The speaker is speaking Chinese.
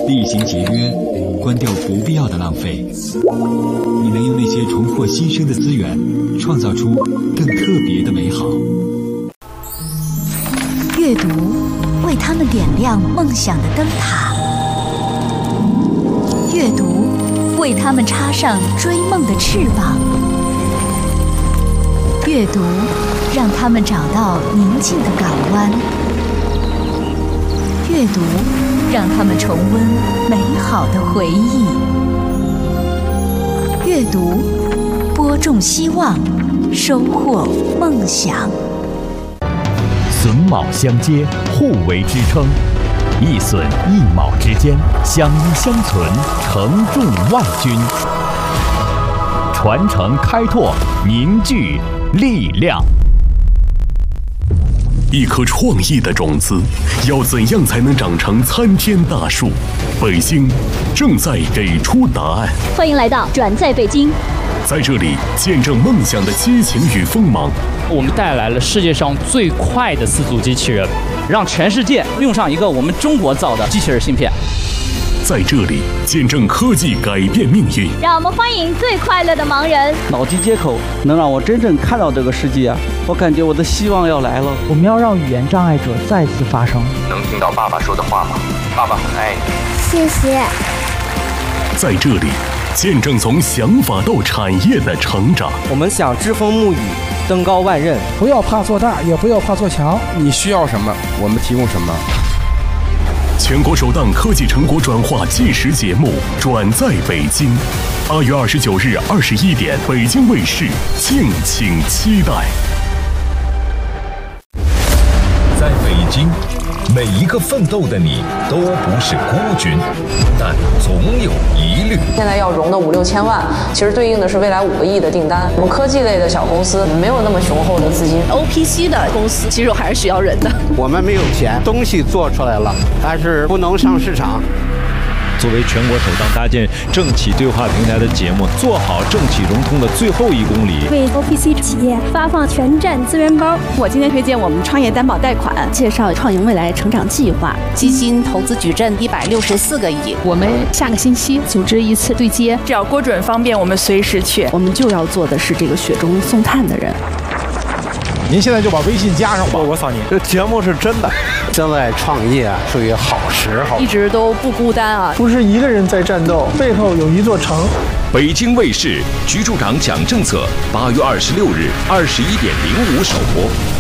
厉行节约，关掉不必要的浪费。你能用那些重获新生的资源，创造出更特别的美好。 阅读为他们点亮梦想的灯塔，阅读为他们插上追梦的翅膀，阅读让他们找到宁静的港湾，阅读让他们重温美好的回忆，阅读播种希望，收获梦想。 榫卯相接，互为支撑，一榫一卯之间，相依相存，承重万钧。传承开拓，凝聚力量。 一颗创意的种子，要怎样才能长成参天大树？北京正在给出答案。 欢迎来到转在北京， 在这里见证梦想的激情与锋芒。 我们带来了世界上最快的4足机器人，让全世界用上一个我们中国造的机器人芯片。 在这里见证科技改变命运。 让我们欢迎最快乐的盲人。 脑机接口能让我真正看到这个世界，我感觉我的希望要来了。 我们要让语言障碍者再次发声。 能听到爸爸说的话吗？爸爸很爱你。 谢谢。 在这里见证从想法到产业的成长。 我们想栉风沐雨，登高万仞。 不要怕做大，也不要怕做强。 你需要什么，我们提供什么。 全国首档科技成果转化纪实节目《转在北京》，8月29日21点，北京卫视，敬请期待。 在北京，每一个奋斗的你都不是孤军，但总有疑虑。 现在要融的5、6千万，其实对应的是未来5个亿的订单。我们科技类的小公司没有那么雄厚的资金 ，OPC 的公司其实还是需要人的。 我们没有钱，东西做出来了，但是不能上市场。 作为全国首档搭建政企对话平台的节目，做好政企融通的最后1公里， 为 OPC 企业发放全站资源包。 我今天推荐我们创业担保贷款， 介绍创盈未来成长计划，基金投资矩阵164个亿。 我们下个星期组织一次对接， 只要郭准方便，我们随时去。 我们就要做的是这个雪中送炭的人。 您现在就把微信加上吧， 我扫您。这节目是真的。 现在创业属于好时候， 一直都不孤单啊， 不是一个人在战斗，背后有一座城。 北京卫视局处长讲政策，8月26日21点05首播。